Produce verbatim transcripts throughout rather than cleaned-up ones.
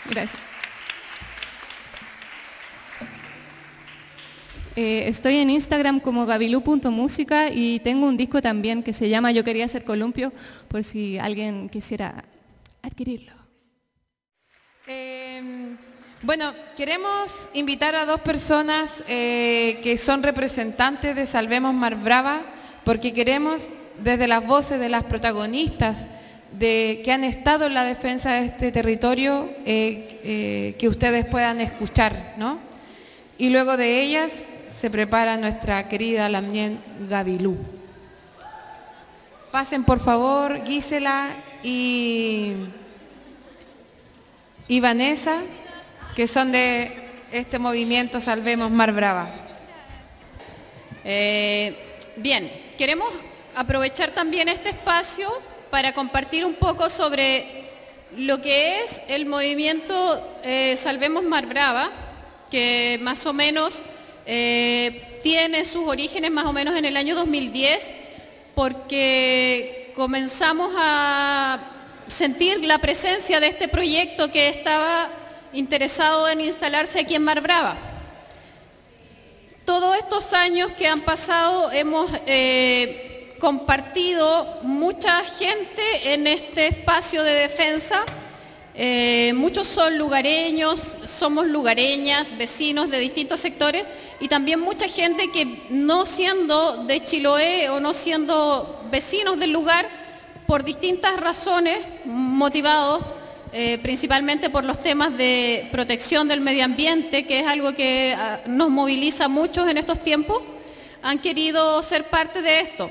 Gracias. Eh, estoy en Instagram como gabilú punto música y tengo un disco también que se llama Yo quería ser columpio, por si alguien quisiera adquirirlo. Eh, bueno, queremos invitar a dos personas eh, que son representantes de Salvemos Mar Brava, porque queremos, desde las voces de las protagonistas de, que han estado en la defensa de este territorio, eh, eh, que ustedes puedan escuchar, ¿no? Y luego de ellas se prepara nuestra querida Lamnien Gabilú. Pasen por favor Gisela y, y Vanessa, que son de este movimiento Salvemos Mar Brava. Eh, bien, queremos aprovechar también este espacio para compartir un poco sobre lo que es el movimiento eh, Salvemos Mar Brava, que más o menos eh, tiene sus orígenes más o menos en el año dos mil diez, porque comenzamos a sentir la presencia de este proyecto que estaba interesado en instalarse aquí en Mar Brava. Todos estos años que han pasado hemos eh, compartido mucha gente en este espacio de defensa. Eh, muchos son lugareños, somos lugareñas, vecinos de distintos sectores, y también mucha gente que no siendo de Chiloé o no siendo vecinos del lugar, por distintas razones, motivados eh, principalmente por los temas de protección del medio ambiente, que es algo que ah, nos moviliza a muchos en estos tiempos, han querido ser parte de esto.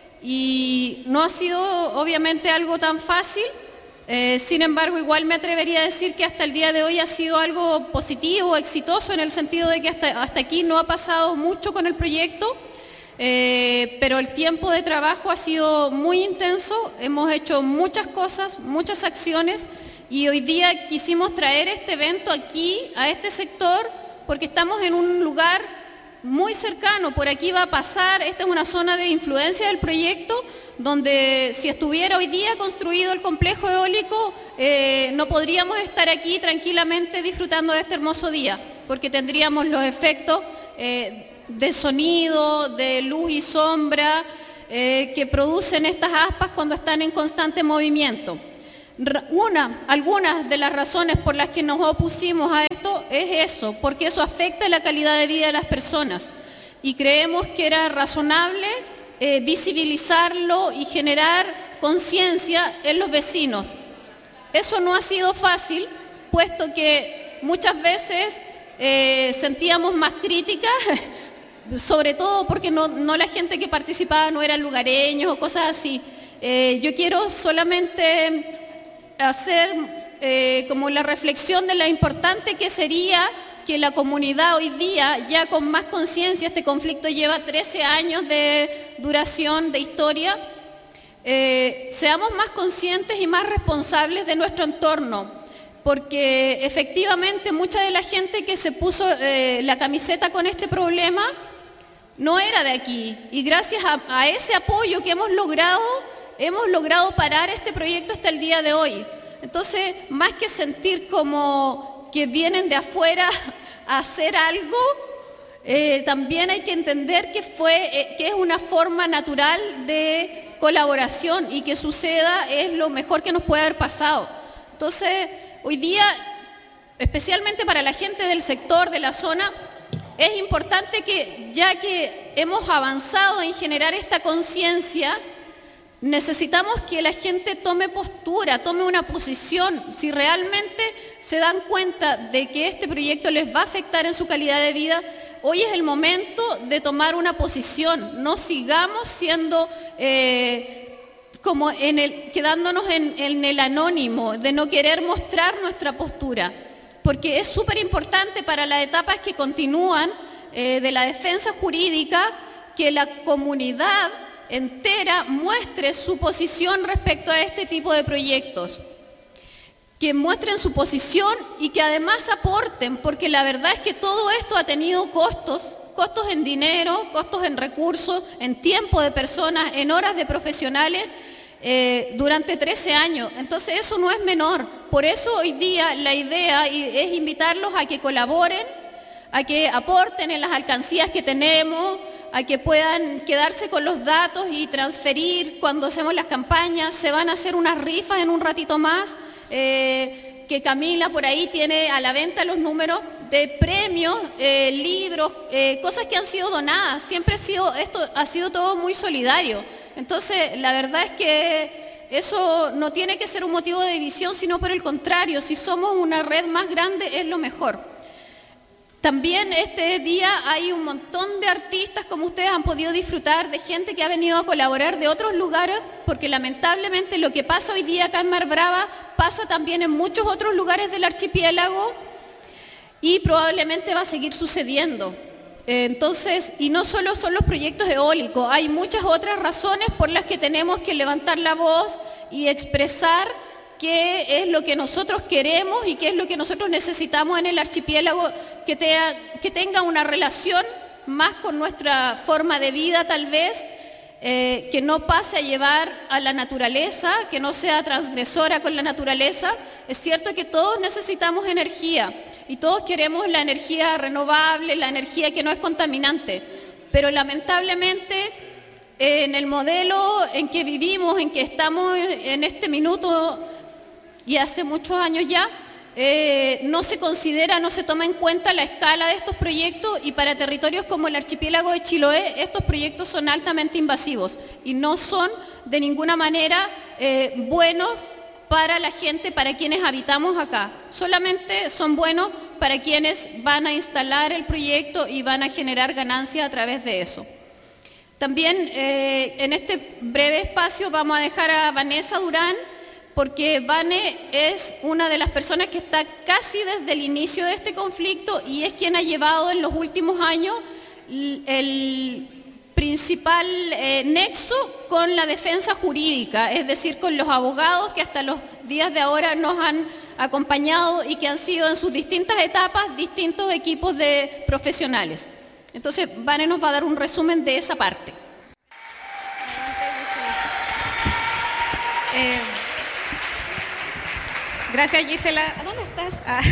Y no ha sido obviamente algo tan fácil. Eh, sin embargo, igual me atrevería a decir que hasta el día de hoy ha sido algo positivo, exitoso, en el sentido de que hasta, hasta aquí no ha pasado mucho con el proyecto, eh, pero el tiempo de trabajo ha sido muy intenso, hemos hecho muchas cosas, muchas acciones, y hoy día quisimos traer este evento aquí, a este sector, porque estamos en un lugar muy cercano, por aquí va a pasar, esta es una zona de influencia del proyecto, donde si estuviera hoy día construido el complejo eólico, eh, no podríamos estar aquí tranquilamente disfrutando de este hermoso día, porque tendríamos los efectos eh, de sonido, de luz y sombra, eh, que producen estas aspas cuando están en constante movimiento. Una, algunas de las razones por las que nos opusimos a esto es eso, porque eso afecta la calidad de vida de las personas, y creemos que era razonable Eh, visibilizarlo y generar conciencia en los vecinos. Eso no ha sido fácil, puesto que muchas veces eh, sentíamos más críticas, sobre todo porque no, no la gente que participaba no eran lugareños o cosas así. Eh, yo quiero solamente hacer eh, como la reflexión de lo importante que sería que la comunidad hoy día, ya con más conciencia, este conflicto lleva trece años de duración, de historia, eh, seamos más conscientes y más responsables de nuestro entorno, porque efectivamente mucha de la gente que se puso eh, la camiseta con este problema no era de aquí, y gracias a, a ese apoyo que hemos logrado, hemos logrado parar este proyecto hasta el día de hoy. Entonces, más que sentir como que vienen de afuera a hacer algo, eh, también hay que entender que, fue, eh, que es una forma natural de colaboración, y que suceda es lo mejor que nos puede haber pasado. Entonces, hoy día, especialmente para la gente del sector, de la zona, es importante que, ya que hemos avanzado en generar esta conciencia, necesitamos que la gente tome postura, tome una posición. Si realmente se dan cuenta de que este proyecto les va a afectar en su calidad de vida, hoy es el momento de tomar una posición. No sigamos siendo eh, como en el, quedándonos en, en el anónimo, de no querer mostrar nuestra postura, porque es súper importante para las etapas que continúan eh, de la defensa jurídica, que la comunidad entera muestre su posición respecto a este tipo de proyectos, que muestren su posición y que además aporten, porque la verdad es que todo esto ha tenido costos, costos en dinero, costos en recursos, en tiempo de personas, en horas de profesionales, eh, durante trece años. Entonces eso no es menor. Por eso hoy día la idea es invitarlos a que colaboren, a que aporten en las alcancías que tenemos, a que puedan quedarse con los datos y transferir cuando hacemos las campañas. Se van a hacer unas rifas en un ratito más, eh, que Camila por ahí tiene a la venta los números de premios, eh, libros, eh, cosas que han sido donadas. Siempre ha sido, esto ha sido todo muy solidario. Entonces, la verdad es que eso no tiene que ser un motivo de división, sino por el contrario, si somos una red más grande es lo mejor. También este día hay un montón de artistas, como ustedes han podido disfrutar, de gente que ha venido a colaborar de otros lugares, porque lamentablemente lo que pasa hoy día acá en Mar Brava pasa también en muchos otros lugares del archipiélago y probablemente va a seguir sucediendo. Entonces, y no solo son los proyectos eólicos, hay muchas otras razones por las que tenemos que levantar la voz y expresar qué es lo que nosotros queremos y qué es lo que nosotros necesitamos en el archipiélago, que, te, que tenga una relación más con nuestra forma de vida tal vez, eh, que no pase a llevar a la naturaleza, que no sea transgresora con la naturaleza. Es cierto que todos necesitamos energía y todos queremos la energía renovable, la energía que no es contaminante, pero lamentablemente eh, en el modelo en que vivimos, en que estamos en este minuto, y hace muchos años ya, eh, no se considera, no se toma en cuenta la escala de estos proyectos, y para territorios como el archipiélago de Chiloé, estos proyectos son altamente invasivos y no son de ninguna manera eh, buenos para la gente, para quienes habitamos acá. Solamente son buenos para quienes van a instalar el proyecto y van a generar ganancias a través de eso. También eh, en este breve espacio vamos a dejar a Vanessa Durán, porque Vane es una de las personas que está casi desde el inicio de este conflicto y es quien ha llevado en los últimos años el principal eh, nexo con la defensa jurídica, es decir, con los abogados que hasta los días de ahora nos han acompañado y que han sido en sus distintas etapas distintos equipos de profesionales. Entonces, Vane nos va a dar un resumen de esa parte. Eh, Gracias, Gisela. ¿A dónde estás? Ah.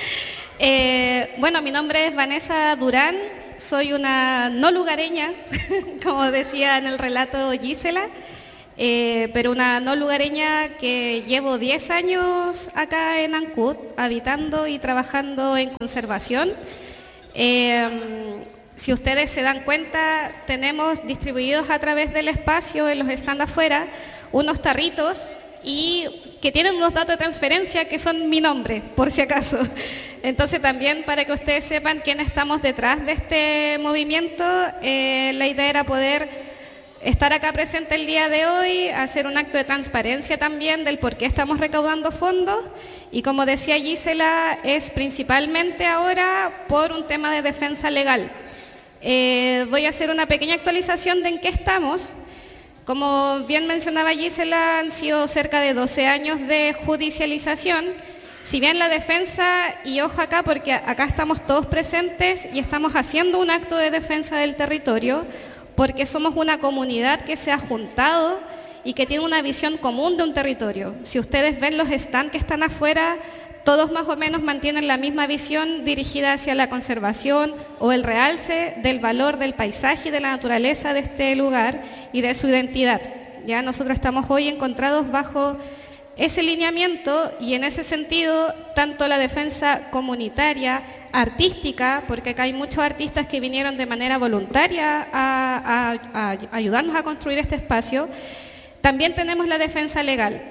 Eh, bueno, mi nombre es Vanessa Durán, soy una no lugareña, como decía en el relato Gisela, eh, pero una no lugareña que llevo diez años acá en Ancud, habitando y trabajando en conservación. Eh, si ustedes se dan cuenta, tenemos distribuidos a través del espacio, en los stands afuera, unos tarritos y que tienen unos datos de transferencia que son mi nombre, por si acaso. Entonces también para que ustedes sepan quiénes estamos detrás de este movimiento, eh, la idea era poder estar acá presente el día de hoy, hacer un acto de transparencia también del por qué estamos recaudando fondos, y como decía Gisela, es principalmente ahora por un tema de defensa legal. Eh, voy a hacer una pequeña actualización de en qué estamos. Como bien mencionaba Gisela, han sido cerca de doce años de judicialización. Si bien la defensa, y ojo acá porque acá estamos todos presentes y estamos haciendo un acto de defensa del territorio, porque somos una comunidad que se ha juntado y que tiene una visión común de un territorio. Si ustedes ven los stands que están afuera, todos más o menos mantienen la misma visión dirigida hacia la conservación o el realce del valor del paisaje y de la naturaleza de este lugar y de su identidad. Ya nosotros estamos hoy encontrados bajo ese lineamiento y en ese sentido, tanto la defensa comunitaria, artística, porque acá hay muchos artistas que vinieron de manera voluntaria a, a, a ayudarnos a construir este espacio, también tenemos la defensa legal.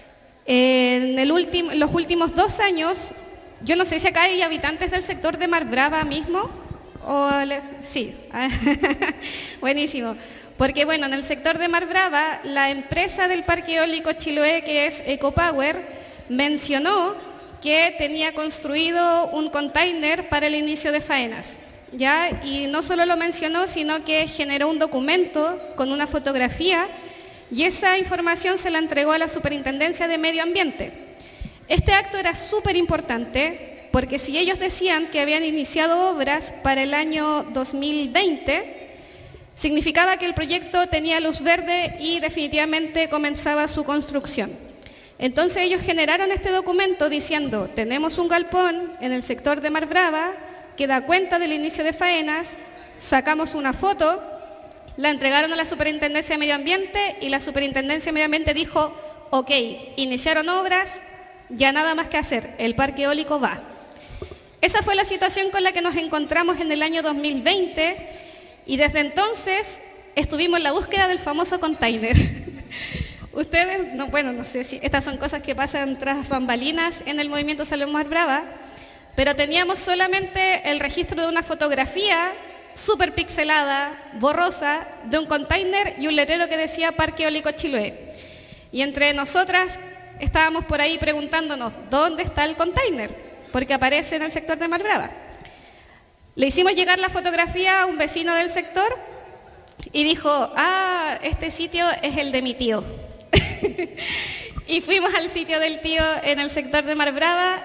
En el último, los últimos dos años, yo no sé si acá hay habitantes del sector de Mar Brava mismo, o le, sí, buenísimo, porque bueno, en el sector de Mar Brava, la empresa del Parque Eólico Chiloé, que es EcoPower, mencionó que tenía construido un container para el inicio de faenas, ¿ya? Y no solo lo mencionó, sino que generó un documento con una fotografía, y esa información se la entregó a la Superintendencia de Medio Ambiente. Este acto era súper importante porque si ellos decían que habían iniciado obras para el año dos mil veinte, significaba que el proyecto tenía luz verde y definitivamente comenzaba su construcción. Entonces ellos generaron este documento diciendo, tenemos un galpón en el sector de Mar Brava que da cuenta del inicio de faenas, sacamos una foto, la entregaron a la Superintendencia de Medio Ambiente y la Superintendencia de Medio Ambiente dijo, ok, iniciaron obras, ya nada más que hacer, el parque eólico va. Esa fue la situación con la que nos encontramos en el año dos mil veinte y desde entonces estuvimos en la búsqueda del famoso container. Ustedes, no, bueno, no sé si estas son cosas que pasan tras bambalinas en el movimiento Salvemos Mar Brava, pero teníamos solamente el registro de una fotografía súper pixelada, borrosa, de un container y un letrero que decía Parque Eólico Chiloé. Y entre nosotras estábamos por ahí preguntándonos, ¿dónde está el container? Porque aparece en el sector de Mar Brava. Le hicimos llegar la fotografía a un vecino del sector y dijo, ah, este sitio es el de mi tío. Y fuimos al sitio del tío en el sector de Mar Brava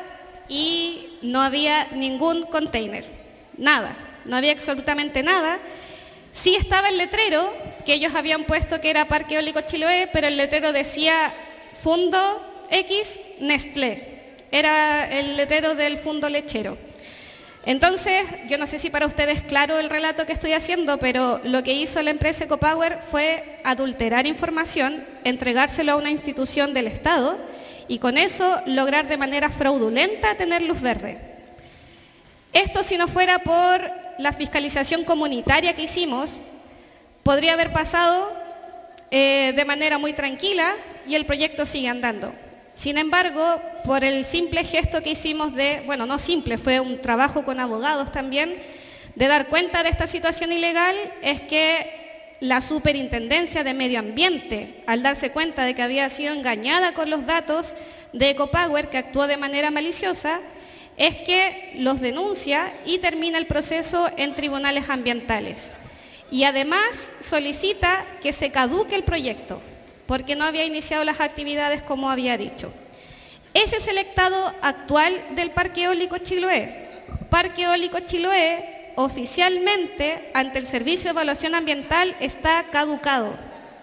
y no había ningún container, nada, no había absolutamente nada. Sí estaba el letrero que ellos habían puesto que era Parque Eólico Chiloé, pero el letrero decía Fundo X Nestlé, era el letrero del Fundo Lechero. Entonces, yo no sé si para ustedes es claro el relato que estoy haciendo, pero lo que hizo la empresa Ecopower fue adulterar información, entregárselo a una institución del Estado y con eso lograr de manera fraudulenta tener luz verde. Esto, si no fuera por la fiscalización comunitaria que hicimos, podría haber pasado eh, de manera muy tranquila y el proyecto sigue andando. Sin embargo, por el simple gesto que hicimos de, bueno, no simple, fue un trabajo con abogados también, de dar cuenta de esta situación ilegal, es que la Superintendencia de Medio Ambiente, al darse cuenta de que había sido engañada con los datos de Ecopower, que actuó de manera maliciosa, es que los denuncia y termina el proceso en tribunales ambientales. Y además solicita que se caduque el proyecto, porque no había iniciado las actividades como había dicho. Ese es el estado actual del Parque Eólico Chiloé. Parque Eólico Chiloé oficialmente ante el Servicio de Evaluación Ambiental está caducado.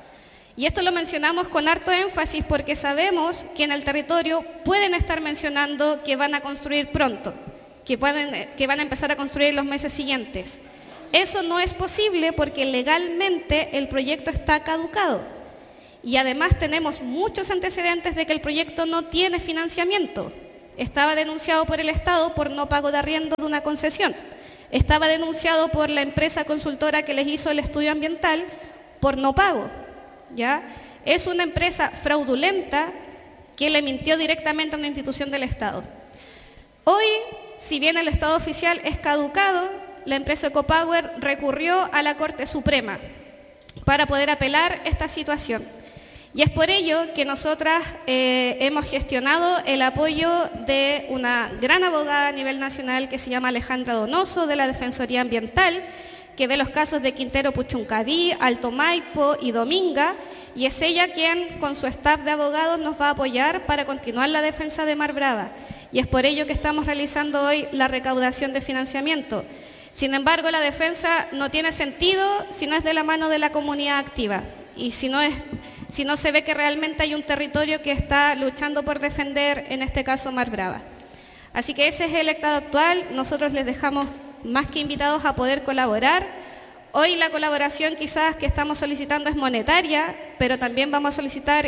Y esto lo mencionamos con harto énfasis porque sabemos que en el territorio pueden estar mencionando que van a construir pronto, que, pueden, que van a empezar a construir en los meses siguientes. Eso no es posible porque legalmente el proyecto está caducado. Y además tenemos muchos antecedentes de que el proyecto no tiene financiamiento. Estaba denunciado por el Estado por no pago de arriendo de una concesión. Estaba denunciado por la empresa consultora que les hizo el estudio ambiental por no pago. ¿Ya? Es una empresa fraudulenta que le mintió directamente a una institución del Estado. Hoy, si bien el Estado oficial es caducado, la empresa Ecopower recurrió a la Corte Suprema para poder apelar esta situación. Y es por ello que nosotras eh, hemos gestionado el apoyo de una gran abogada a nivel nacional que se llama Alejandra Donoso de la Defensoría Ambiental, que ve los casos de Quintero Puchuncaví, Alto Maipo y Dominga, y es ella quien con su staff de abogados nos va a apoyar para continuar la defensa de Mar Brava. Y es por ello que estamos realizando hoy la recaudación de financiamiento. Sin embargo, la defensa no tiene sentido si no es de la mano de la comunidad activa y si no es... si no se ve que realmente hay un territorio que está luchando por defender, en este caso, Mar Brava. Así que ese es el estado actual. Nosotros les dejamos más que invitados a poder colaborar. Hoy la colaboración quizás que estamos solicitando es monetaria, pero también vamos a solicitar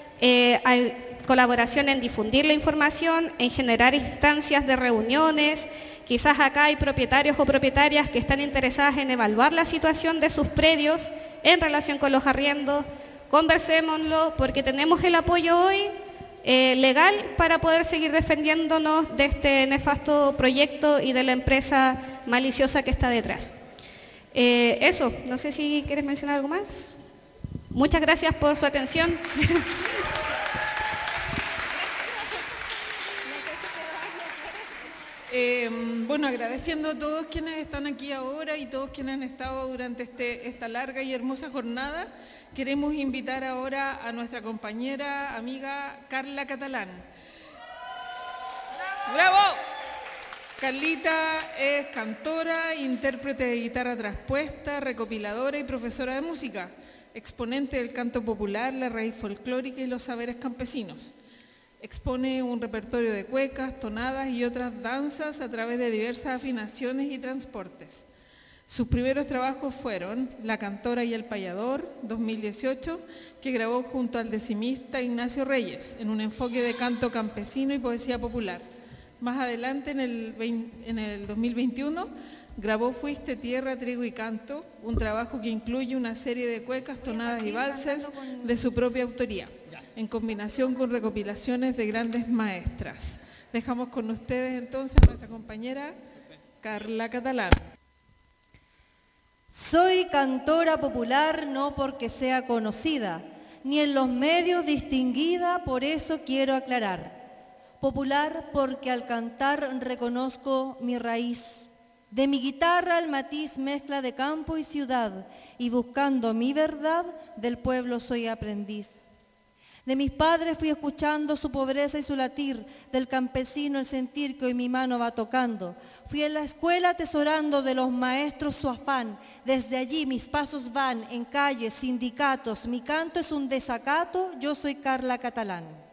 eh, colaboración en difundir la información, en generar instancias de reuniones. Quizás acá hay propietarios o propietarias que están interesadas en evaluar la situación de sus predios en relación con los arriendos. Conversémoslo porque tenemos el apoyo hoy eh, legal para poder seguir defendiéndonos de este nefasto proyecto y de la empresa maliciosa que está detrás. Eh, eso, no sé si quieres mencionar algo más. Muchas gracias por su atención. Eh, bueno, agradeciendo a todos quienes están aquí ahora y todos quienes han estado durante este, esta larga y hermosa jornada. Queremos invitar ahora a nuestra compañera, amiga Carla Catalán. ¡Bravo! Carlita es cantora, intérprete de guitarra traspuesta, recopiladora y profesora de música, exponente del canto popular, la raíz folclórica y los saberes campesinos. Expone un repertorio de cuecas, tonadas y otras danzas a través de diversas afinaciones y transportes. Sus primeros trabajos fueron La cantora y el payador, dos mil dieciocho, que grabó junto al decimista Ignacio Reyes, en un enfoque de canto campesino y poesía popular. Más adelante, en el, veinte, en el dos mil veintiuno, grabó Fuiste tierra, trigo y canto, un trabajo que incluye una serie de cuecas, tonadas y valses de su propia autoría, en combinación con recopilaciones de grandes maestras. Dejamos con ustedes entonces a nuestra compañera Carla Catalán. Soy cantora popular no porque sea conocida, ni en los medios distinguida, por eso quiero aclarar. Popular porque al cantar reconozco mi raíz. De mi guitarra el matiz mezcla de campo y ciudad, y buscando mi verdad, del pueblo soy aprendiz. De mis padres fui escuchando su pobreza y su latir, del campesino el sentir que hoy mi mano va tocando. Fui en la escuela atesorando de los maestros su afán, desde allí mis pasos van en calles, sindicatos, mi canto es un desacato, yo soy Carla Catalán.